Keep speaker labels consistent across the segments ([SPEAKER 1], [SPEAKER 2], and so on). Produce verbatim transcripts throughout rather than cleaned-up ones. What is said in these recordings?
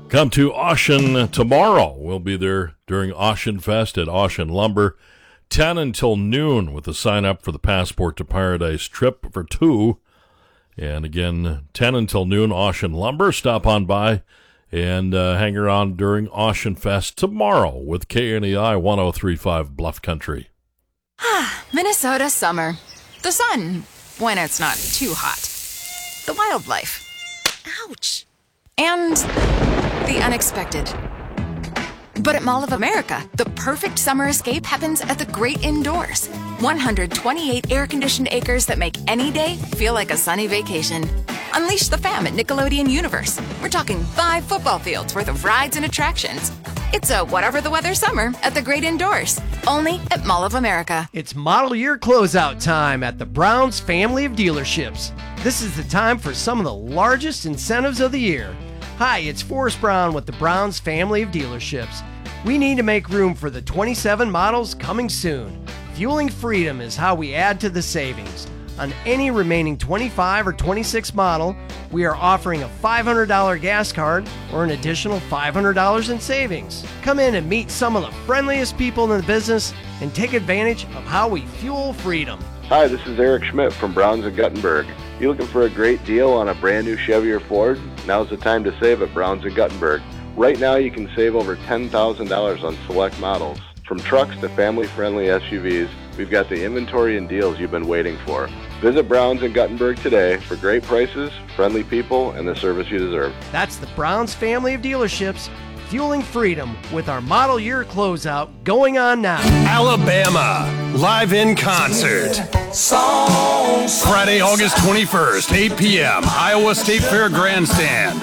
[SPEAKER 1] Come to Ocean tomorrow. We'll be there during Ocean Fest at Ocean Lumber, ten until noon, with a sign up for the Passport to Paradise trip for two. And again, ten until noon, Ocean Lumber. Stop on by and uh, hang around during Ocean Fest tomorrow with K N E I one oh three point five Bluff Country.
[SPEAKER 2] Ah, Minnesota summer. The sun, when it's not too hot. The wildlife. Ouch. And the unexpected. But at Mall of America, the perfect summer escape happens at the great indoors. one hundred twenty-eight air-conditioned acres that make any day feel like a sunny vacation. Unleash the fam at Nickelodeon Universe. We're talking five football fields worth of rides and attractions. It's a whatever the weather summer at the great indoors. Only at Mall of America.
[SPEAKER 3] It's model year closeout time at the Browns family of dealerships. This is the time for some of the largest incentives of the year. Hi, it's Forrest Brown with the Browns family of dealerships. We need to make room for the twenty-seven models coming soon. Fueling freedom is how we add to the savings. On any remaining twenty-five or twenty-six model, we are offering a five hundred dollars gas card or an additional five hundred dollars in savings. Come in and meet some of the friendliest people in the business and take advantage of how we fuel freedom.
[SPEAKER 4] Hi, this is Eric Schmidt from Browns and Guttenberg. You looking for a great deal on a brand new Chevy or Ford? Now's the time to save at Browns and Guttenberg. Right now you can save over ten thousand dollars on select models. From trucks to family-friendly S U Vs, we've got the inventory and deals you've been waiting for. Visit Browns and Guttenberg today for great prices, friendly people, and the service you deserve.
[SPEAKER 3] That's the Browns family of dealerships, fueling freedom with our model year closeout going on now.
[SPEAKER 5] Alabama, live in concert. Friday, August twenty-first, eight p.m., Iowa State Fair Grandstand.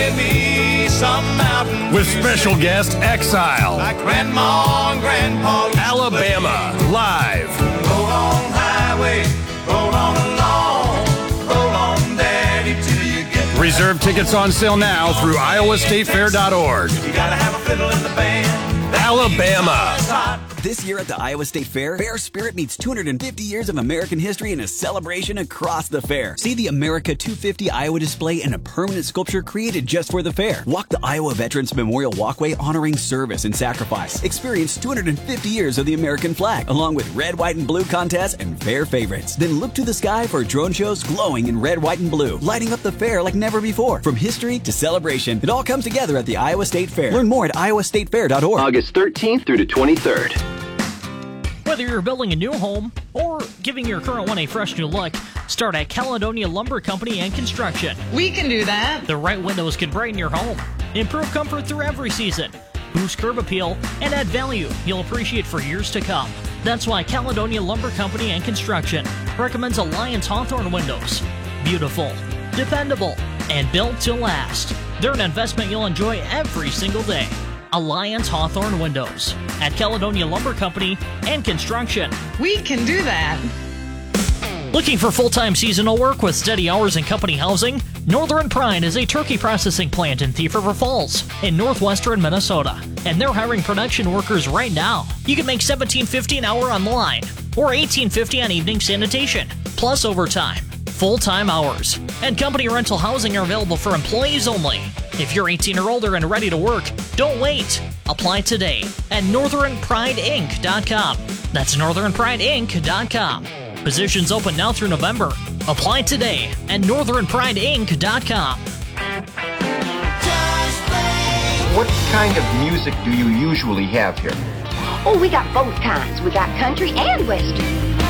[SPEAKER 5] With special guest Exile.
[SPEAKER 6] Like Grandma and Grandpa.
[SPEAKER 5] Alabama, live.
[SPEAKER 6] Roll on highway, roll on along, roll on daddy till you get.
[SPEAKER 5] Reserve tickets on sale now through iowa state fair dot org.
[SPEAKER 6] You gotta have a fiddle in the band.
[SPEAKER 5] Alabama.
[SPEAKER 7] This year at the Iowa State Fair, Fair Spirit meets two hundred fifty years of American history in a celebration across the fair. See the America two fifty Iowa display and a permanent sculpture created just for the fair. Walk the Iowa Veterans Memorial Walkway honoring service and sacrifice. Experience two hundred fifty years of the American flag, along with red, white, and blue contests and fair favorites. Then look to the sky for drone shows glowing in red, white, and blue, lighting up the fair like never before. From history to celebration, it all comes together at the Iowa State Fair. Learn more at iowa state fair dot org.
[SPEAKER 8] August thirteenth through the twenty-third.
[SPEAKER 9] Whether you're building a new home or giving your current one a fresh new look, start at Caledonia Lumber Company and Construction.
[SPEAKER 10] We can do that.
[SPEAKER 9] The right windows can brighten your home, improve comfort through every season, boost curb appeal, and add value you'll appreciate for years to come. That's why Caledonia Lumber Company and Construction recommends Alliance Hawthorne windows. Beautiful, dependable, and built to last. They're an investment you'll enjoy every single day. Alliance Hawthorne Windows at Caledonia Lumber Company and Construction.
[SPEAKER 10] We can do that.
[SPEAKER 9] Looking for full-time seasonal work with steady hours and company housing? Northern Pride is a turkey processing plant in Thief River Falls in northwestern Minnesota, and they're hiring production workers right now. You can make seventeen fifty an hour on the line or eighteen fifty on evening sanitation, plus overtime. Full-time hours and company rental housing are available for employees only. If you're eighteen or older and ready to work, don't wait. Apply today at northern pride inc dot com. That's northern pride inc dot com. Positions open now through November. Apply today at northern pride inc dot com.
[SPEAKER 11] What kind of music do you usually have here?
[SPEAKER 12] Oh, we got both kinds. We got country and western.